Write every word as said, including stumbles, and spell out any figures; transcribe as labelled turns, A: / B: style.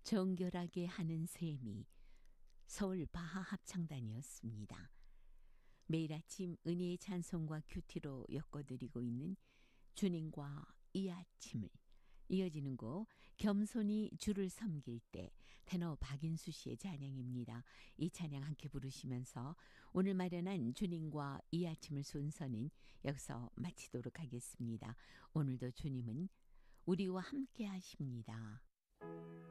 A: 정결하게 하는 셈이 서울 바하 합창단이었습니다. 매일 아침 은혜의 찬송과 큐티로 엮어드리고 있는 주님과 이 아침을, 이어지는 곡 겸손히 주를 섬길 때 테너 박인수 씨의 찬양입니다. 이 찬양 함께 부르시면서 오늘 마련한 주님과 이 아침을 순서는 여기서 마치도록 하겠습니다. 오늘도 주님은 우리와 함께 하십니다.